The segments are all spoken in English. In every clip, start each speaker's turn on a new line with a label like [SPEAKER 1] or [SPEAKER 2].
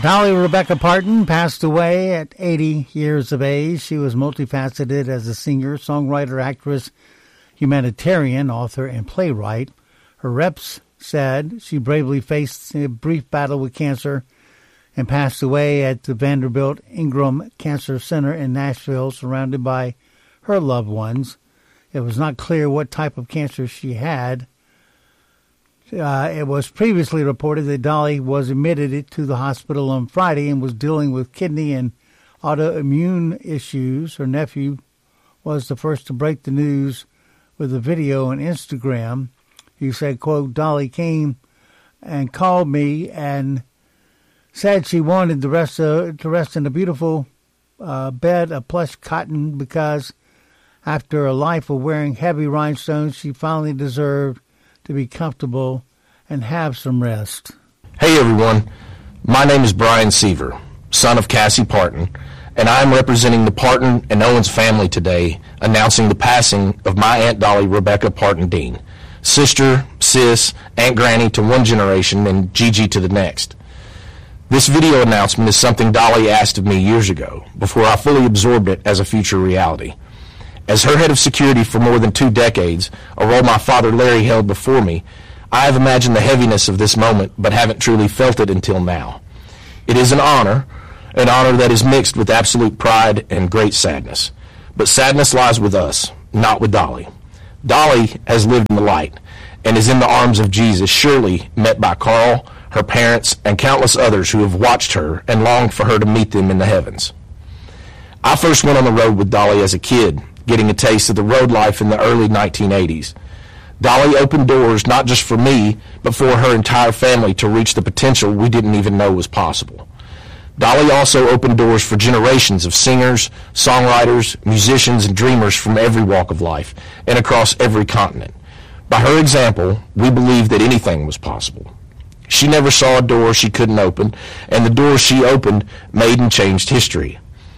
[SPEAKER 1] Dolly Rebecca Parton passed away at 80 years of age. She was multifaceted as a singer, songwriter, actress, humanitarian, author, and playwright. Her reps said she bravely faced a brief battle with cancer and passed away at the Vanderbilt Ingram Cancer Center in Nashville, surrounded by her loved ones. It was not clear what type of cancer she had. It was previously reported that Dolly was admitted to the hospital on Friday and was dealing with kidney and autoimmune issues. Her nephew was the first to break the news with a video on Instagram. He said, quote, Dolly came and called me and said she wanted to rest in a beautiful bed of plush cotton because after a life of wearing heavy rhinestones, she finally deserved to be comfortable and have some rest.
[SPEAKER 2] Hey everyone, my name is Brian Seaver, son of Cassie Parton, and I am representing the Parton and Owens family today, announcing the passing of my Aunt Dolly Rebecca Parton Dean, sister, sis, Aunt Granny to one generation and Gigi to the next. This video announcement is something Dolly asked of me years ago, before I fully absorbed it as a future reality. As her head of security for more than 2 decades, a role my father Larry held before me, I have imagined the heaviness of this moment, but haven't truly felt it until now. It is an honor that is mixed with absolute pride and great sadness. But sadness lies with us, not with Dolly. Dolly has lived in the light and is in the arms of Jesus, surely met by Carl, her parents, and countless others who have watched her and longed for her to meet them in the heavens. I first went on the road with Dolly as a kid, getting a taste of the road life in the early 1980s. Dolly opened doors not just for me, but for her entire family to reach the potential we didn't even know was possible. Dolly also opened doors for generations of singers, songwriters, musicians, and dreamers from every walk of life and across every continent. By her example, we believed that anything was possible. She never saw a door she couldn't open, and the doors she opened made and changed history.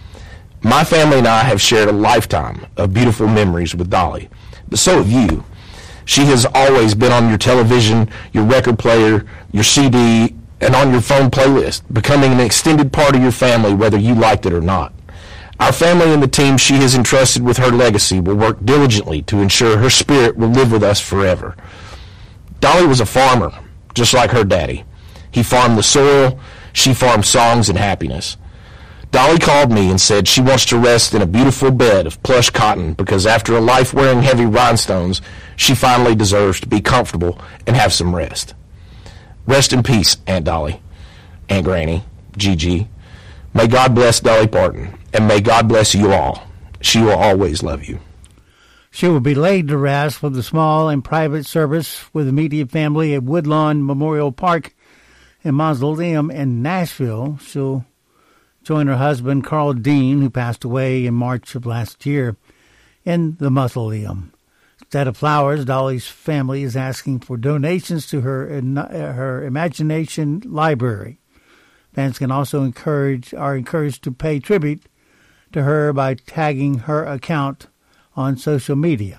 [SPEAKER 2] My family and I have shared a lifetime of beautiful memories with Dolly, but so have you. She has always been on your television, your record player, your CD, and on your phone playlist, becoming an extended part of your family whether you liked it or not. Our family and the team she has entrusted with her legacy will work diligently to ensure her spirit will live with us forever. Dolly was a farmer, just like her daddy. He farmed the soil, she farmed songs and happiness. Dolly called me and said she wants to rest in a beautiful bed of plush cotton because after a life wearing heavy rhinestones, she finally deserves to be comfortable and have some rest. Rest in peace, Aunt Dolly, Aunt Granny, Gigi. May God bless Dolly Parton, and may God bless you all. She will always love you.
[SPEAKER 1] She will be laid to rest with a small and private service with immediate family at Woodlawn Memorial Park and Mausoleum in Nashville. She'll join her husband, Carl Dean, who passed away in March of last year, in the mausoleum. Instead of flowers, Dolly's family is asking for donations to her Imagination Library. Fans can also are encouraged to pay tribute to her by tagging her account on social media.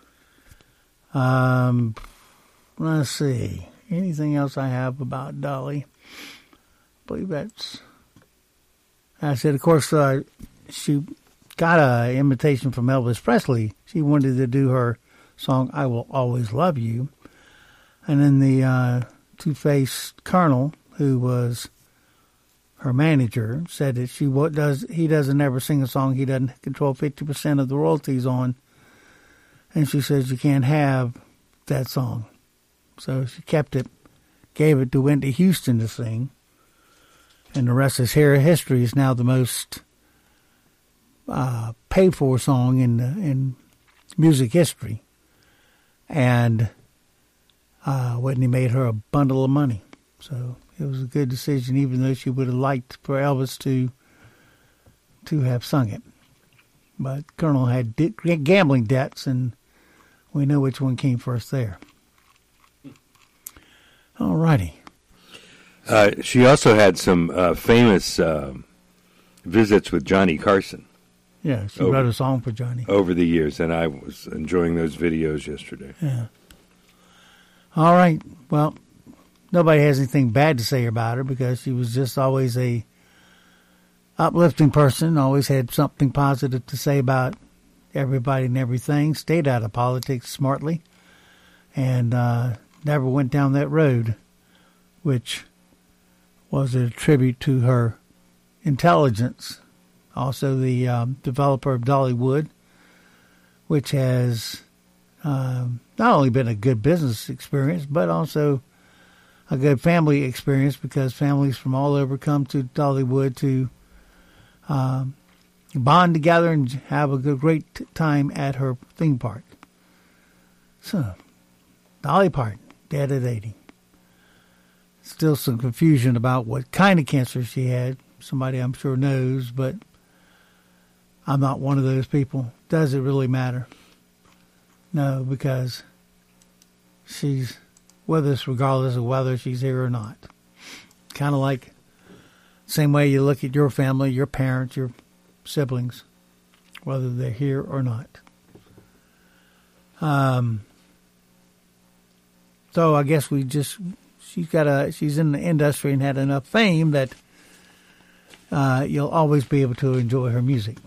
[SPEAKER 1] Let's see. Anything else I have about Dolly? I believe that's it. Of course, she got an invitation from Elvis Presley. She wanted to do her song, I Will Always Love You. And then the Two-Faced Colonel, who was her manager, said that he doesn't ever sing a song he doesn't control 50% of the royalties on. And she says you can't have that song. So she kept it, gave it to Whitney Houston to sing. And the rest is history. Is now the most paid-for song in music history. And Whitney made her a bundle of money. So it was a good decision, even though she would have liked for Elvis to have sung it. But Colonel had gambling debts, and we know which one came first there. All righty.
[SPEAKER 3] She also had some famous visits with Johnny Carson.
[SPEAKER 1] Yeah, she wrote a song for Johnny.
[SPEAKER 3] Over the years, and I was enjoying those videos yesterday.
[SPEAKER 1] Yeah. All right. Well, nobody has anything bad to say about her because she was just always a uplifting person, always had something positive to say about everybody and everything, stayed out of politics smartly, and never went down that road, which was a tribute to her intelligence. Also the developer of Dollywood, which has not only been a good business experience, but also a good family experience because families from all over come to Dollywood to bond together and have a great time at her theme park. So, Dolly Parton, dead at 80. Still some confusion about what kind of cancer she had. Somebody I'm sure knows, but I'm not one of those people. Does it really matter? No, because she's with us regardless of whether she's here or not. Kind of like same way you look at your family, your parents, your siblings, whether they're here or not. So I guess she's in the industry and had enough fame that you'll always be able to enjoy her music.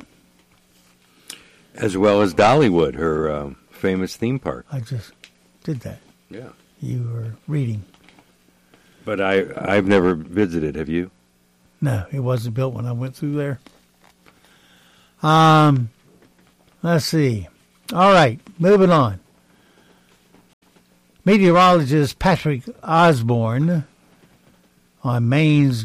[SPEAKER 3] As well as Dollywood, her famous theme park.
[SPEAKER 1] I just did that.
[SPEAKER 3] Yeah.
[SPEAKER 1] You were reading.
[SPEAKER 3] But I've never visited. Have you?
[SPEAKER 1] No, it wasn't built when I went through there. Let's see. All right, moving on. Meteorologist Patrick Osborne on Maine's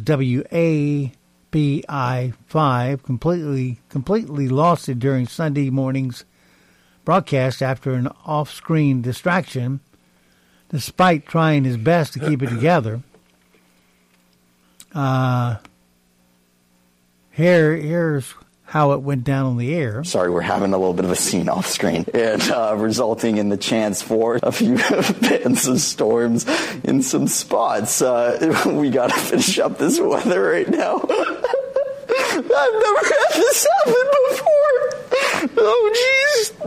[SPEAKER 1] WABI-5 completely lost it during Sunday morning's broadcast after an off-screen distraction, despite trying his best to keep it together. Here's how it went down on the air.
[SPEAKER 4] Sorry, we're having a little bit of a scene off screen. And resulting in the chance for a few bits of storms in some spots. We got to finish up this weather right now. I've never had this happen before. Oh, jeez.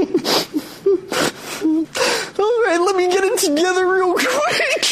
[SPEAKER 4] All right, let me get it together real quick.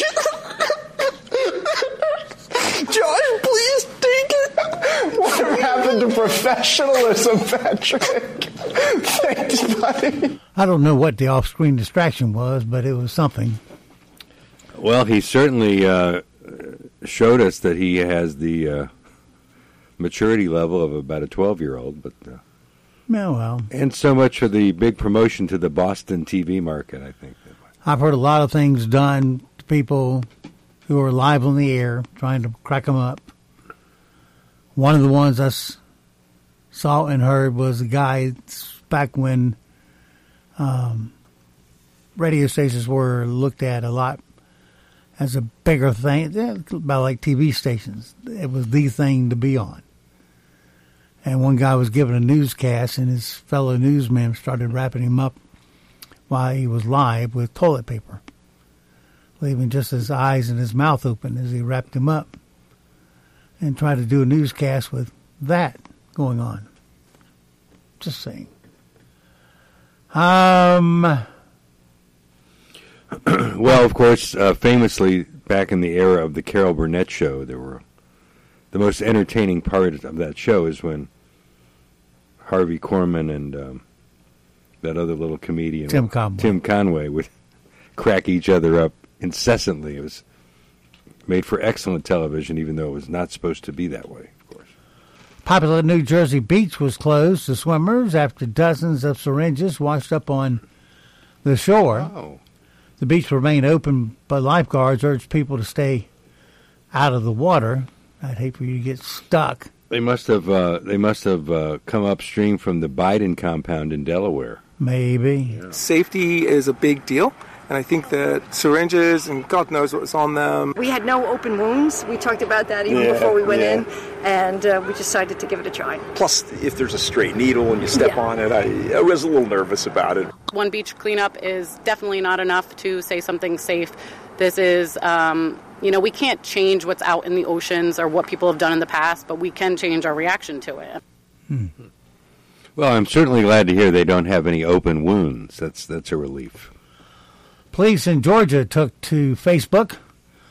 [SPEAKER 4] Josh, please take it. What happened to professionalism, Patrick? Thanks, buddy.
[SPEAKER 1] I don't know what the off-screen distraction was, but it was something.
[SPEAKER 3] Well, he certainly showed us that he has the maturity level of about a 12-year-old. But
[SPEAKER 1] well.
[SPEAKER 3] And so much for the big promotion to the Boston TV market, I think.
[SPEAKER 1] I've heard a lot of things done to people who are live on the air, trying to crack them up. One of the ones I saw and heard was a guy back when radio stations were looked at a lot as a bigger thing, about like TV stations. It was the thing to be on. And one guy was giving a newscast, and his fellow newsmen started wrapping him up while he was live with toilet paper, leaving just his eyes and his mouth open as he wrapped him up, and tried to do a newscast with that going on. Just saying.
[SPEAKER 3] Well, of course, famously, back in the era of the Carol Burnett show, the most entertaining part of that show is when Harvey Korman and that other little comedian,
[SPEAKER 1] Tim Conway,
[SPEAKER 3] would crack each other up incessantly. It was made for excellent television, even though it was not supposed to be that way, of course.
[SPEAKER 1] Popular New Jersey beach was closed to swimmers after dozens of syringes washed up on the shore.
[SPEAKER 3] Oh.
[SPEAKER 1] The beach remained open, but lifeguards urged people to stay out of the water. I'd hate for you to get stuck.
[SPEAKER 3] They must have come upstream from the Biden compound in Delaware.
[SPEAKER 1] Maybe.
[SPEAKER 3] Yeah.
[SPEAKER 5] Safety is a big deal. And I think that syringes, and God knows what was on them.
[SPEAKER 6] We had no open wounds. We talked about that even before we went in, and we decided to give it a try.
[SPEAKER 7] Plus, if there's a stray needle and you step on it, I was a little nervous about it.
[SPEAKER 8] One beach cleanup is definitely not enough to say something's safe. This is, we can't change what's out in the oceans or what people have done in the past, but we can change our reaction to it.
[SPEAKER 3] Well, I'm certainly glad to hear they don't have any open wounds. That's a relief.
[SPEAKER 1] Police in Georgia took to Facebook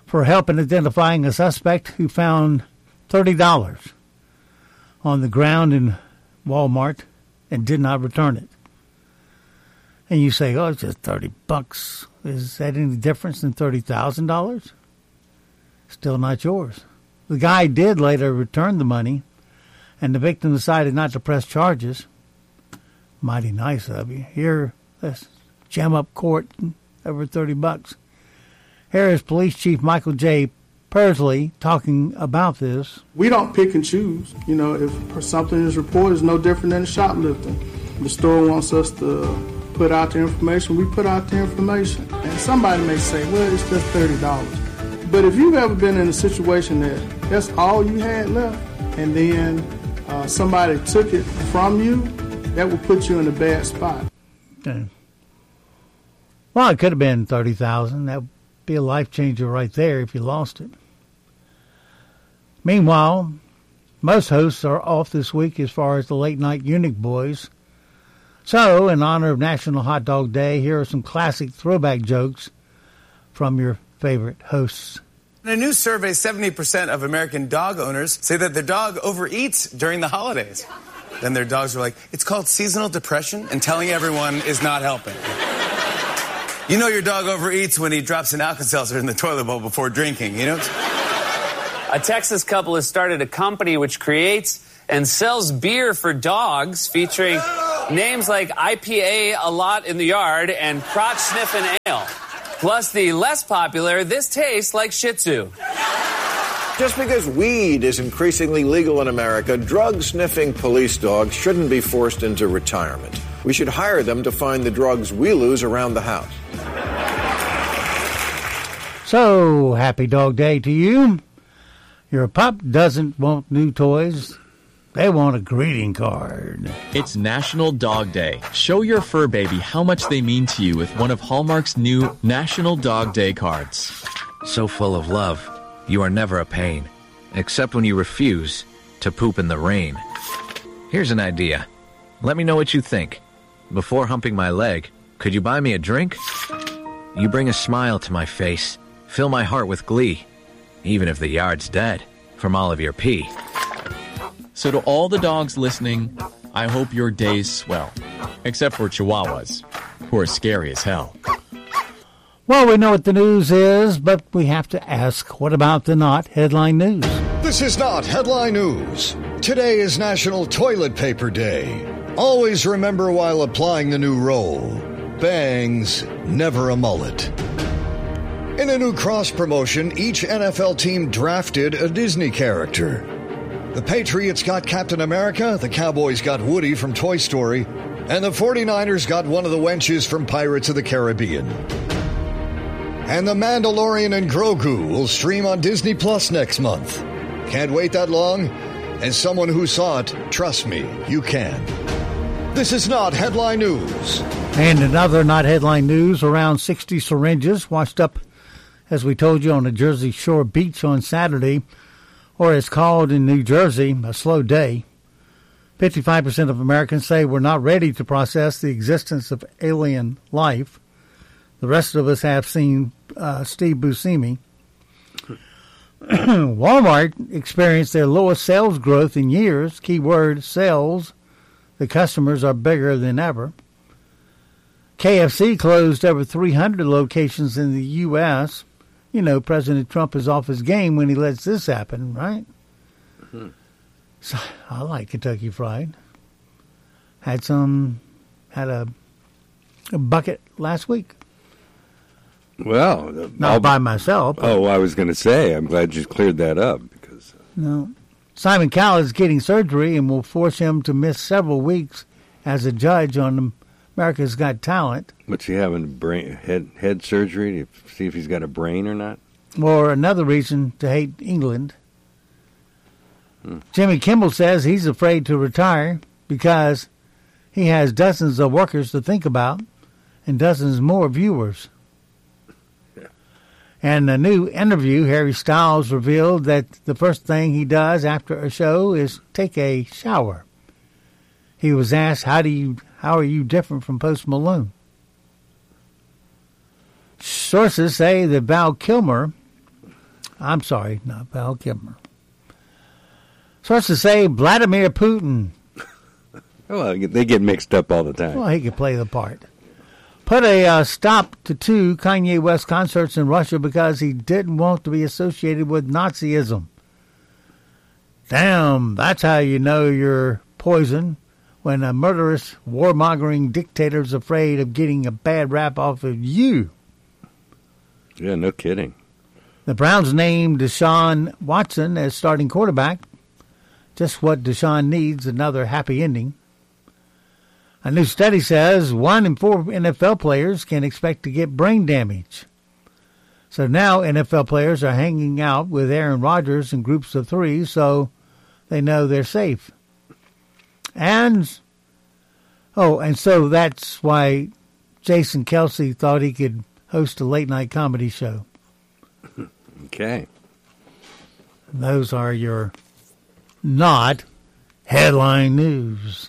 [SPEAKER 1] for help in identifying a suspect who found $30 on the ground in Walmart and did not return it. And you say, oh, it's just $30. Is that any difference than $30,000? Still not yours. The guy did later return the money, and the victim decided not to press charges. Mighty nice of you. Here, let's jam up court over $30. Here is Police Chief Michael J. Persley talking about this.
[SPEAKER 9] We don't pick and choose. You know, if something is reported, it's no different than shoplifting. The store wants us to put out the information, we put out the information. And somebody may say, well, it's just $30. But if you've ever been in a situation that that's all you had left, and then somebody took it from you, that will put you in a bad spot.
[SPEAKER 1] Okay. Well, it could have been $30,000. That would be a life changer right there if you lost it. Meanwhile, most hosts are off this week as far as the late night Eunuch Boys. So, in honor of National Hot Dog Day, here are some classic throwback jokes from your favorite hosts.
[SPEAKER 10] In a new survey, 70% of American dog owners say that their dog overeats during the holidays. Then their dogs are like, it's called seasonal depression, and telling everyone is not helping. You know your dog overeats when he drops an Alka-Seltzer in the toilet bowl before drinking, you know?
[SPEAKER 11] A Texas couple has started a company which creates and sells beer for dogs featuring names like IPA a lot in the yard and crotch sniffing ale. Plus the less popular, this tastes like Shih Tzu.
[SPEAKER 12] Just because weed is increasingly legal in America, drug-sniffing police dogs shouldn't be forced into retirement. We should hire them to find the drugs we lose around the house.
[SPEAKER 1] So, happy Dog Day to you. Your pup doesn't want new toys. They want a greeting card.
[SPEAKER 13] It's National Dog Day. Show your fur baby how much they mean to you with one of Hallmark's new National Dog Day cards.
[SPEAKER 14] So full of love, you are never a pain, except when you refuse to poop in the rain. Here's an idea. Let me know what you think. Before humping my leg, could you buy me a drink? You bring a smile to my face, fill my heart with glee, even if the yard's dead from all of your pee.
[SPEAKER 13] So to all the dogs listening, I hope your day's swell. Except for Chihuahuas, who are scary as hell.
[SPEAKER 1] Well, we know what the news is, but we have to ask, what about the not headline news?
[SPEAKER 15] This is not headline news. Today is National Toilet Paper Day. Always remember while applying the new roll, bangs, never a mullet. In a new cross promotion, each NFL team drafted a Disney character. The Patriots got Captain America, the Cowboys got Woody from Toy Story, and the 49ers got one of the wenches from Pirates of the Caribbean. And The Mandalorian and Grogu will stream on Disney Plus next month. Can't wait that long? As someone who saw it, trust me, you can. This is not headline news.
[SPEAKER 1] And another not headline news, around 60 syringes washed up, as we told you, on a Jersey Shore beach on Saturday, or as called in New Jersey, a slow day. 55% of Americans say we're not ready to process the existence of alien life. The rest of us have seen Steve Buscemi. Walmart experienced their lowest sales growth in years. Keyword, sales. The customers are bigger than ever. KFC closed over 300 locations in the U.S., You know, President Trump is off his game when he lets this happen, right? Mm-hmm. So, I like Kentucky Fried. Had a bucket last week.
[SPEAKER 3] Well,
[SPEAKER 1] not by myself.
[SPEAKER 3] Oh, I was going to say, I'm glad you cleared that up because.
[SPEAKER 1] No, Simon Cowell is getting surgery and will force him to miss several weeks as a judge on America's Got Talent.
[SPEAKER 3] What's he having? Head surgery to see if he's got a brain or not?
[SPEAKER 1] Or another reason to hate England. Jimmy Kimmel says he's afraid to retire because he has dozens of workers to think about and dozens more viewers. Yeah. And a new interview, Harry Styles revealed that the first thing he does after a show is take a shower. He was asked, how are you different from Post Malone? Sources say that Val Kilmer I'm sorry, not Val Kilmer. Starts to say Vladimir Putin.
[SPEAKER 3] Well, they get mixed up all the time.
[SPEAKER 1] Well, he could play the part. Put a stop to 2 Kanye West concerts in Russia because he didn't want to be associated with Nazism. Damn, that's how you know you're poison, when a murderous, warmongering dictator's afraid of getting a bad rap off of you.
[SPEAKER 3] Yeah, no kidding.
[SPEAKER 1] The Browns named Deshaun Watson as starting quarterback. Just what Deshaun needs, another happy ending. A new study says 1 in 4 NFL players can expect to get brain damage. So now NFL players are hanging out with Aaron Rodgers in groups of 3 so they know they're safe. And so that's why Jason Kelce thought he could host a late-night comedy show.
[SPEAKER 3] Okay.
[SPEAKER 1] Those are your not headline news.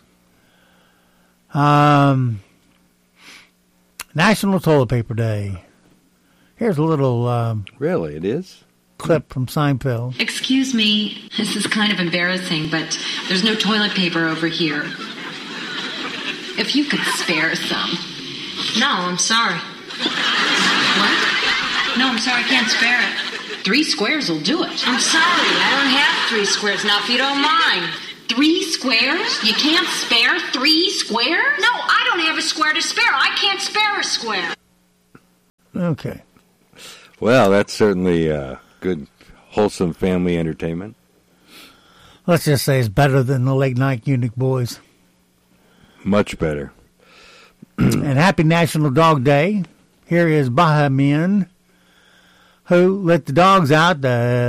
[SPEAKER 1] National Toilet Paper Day. Here's a little...
[SPEAKER 3] really, it is?
[SPEAKER 1] Clip from Seinfeld.
[SPEAKER 16] Excuse me, this is kind of embarrassing, but there's no toilet paper over here. If you could spare some.
[SPEAKER 17] No, I'm sorry.
[SPEAKER 16] What?
[SPEAKER 17] No, I'm sorry, I can't spare it.
[SPEAKER 16] 3 squares will do it.
[SPEAKER 17] I'm sorry, I don't have 3 squares now, if you don't mind.
[SPEAKER 16] 3 squares? You can't spare 3 squares?
[SPEAKER 17] No, I don't have a square to spare. I can't spare a square.
[SPEAKER 1] Okay.
[SPEAKER 3] Well, that's certainly good, wholesome family entertainment.
[SPEAKER 1] Let's just say it's better than the Late Night Eunuch Boys.
[SPEAKER 3] Much better.
[SPEAKER 1] And happy National Dog Day. Here is Bahamian, who let the dogs out